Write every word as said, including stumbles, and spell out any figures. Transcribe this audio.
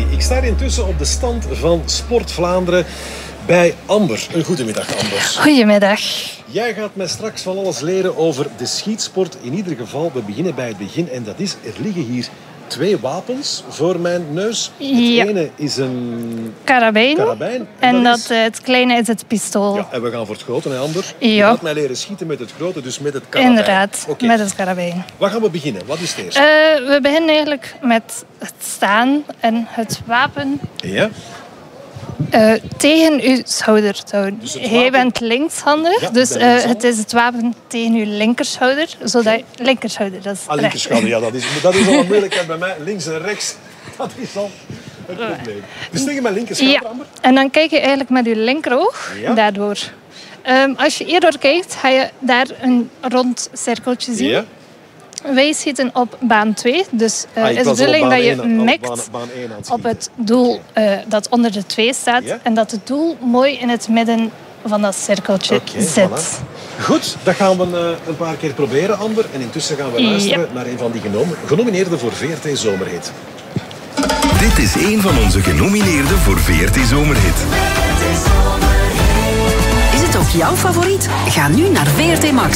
Kelly. Ik sta intussen op de stand van Sport Vlaanderen bij Amber. Een goedemiddag, Amber. Goedemiddag. Jij gaat mij straks van alles leren over de schietsport. In ieder geval, we beginnen bij het begin. En dat is, er liggen hier twee wapens voor mijn neus. Het Ja. ene is een Karabijn. karabijn. En, dat dat, is... uh, het kleine is het pistool. Ja, en we gaan voor het grote, hè, Amber? Ja. Je gaat mij leren schieten met het grote, dus met het karabijn. Inderdaad, Okay. met het karabijn. Waar gaan we beginnen? Wat is het eerst? Uh, we beginnen eigenlijk met het staan en het wapen Ja? uh, tegen uw schouder te houden. Dus het Jij wapen- bent linkshandig, Ja, ik dus ben uh, linkshandig. het is het wapen tegen uw linkerschouder. Zodat je, linkerschouder, dat is Ah, recht. linkerschouder, ja, dat is, dat is al een moeilijkheid bij mij. Links en rechts, dat is al het probleem. Dus tegen mijn linkerschouder, Ja, Amber? en dan kijk je eigenlijk met je linkeroog Ja. daardoor. Um, als je hierdoor kijkt, ga je daar een rond cirkeltje zien. Ja. Wij schieten op baan twee, dus uh, Ah, ik is de was al op bedoeling baan dat je één aan- op mikt baan- baan één aan het op schieten. het doel uh, dat onder de twee staat Ja. en dat het doel mooi in het midden van dat cirkeltje Oké, zit. voilà. Goed, dat gaan we uh, een paar keer proberen, Amber. En intussen gaan we luisteren Ja. naar een van die genom- genomineerden voor V R T Zomerhit. Dit is een van onze genomineerden voor V R T Zomerhit. Is het ook jouw favoriet? Ga nu naar V R T Max.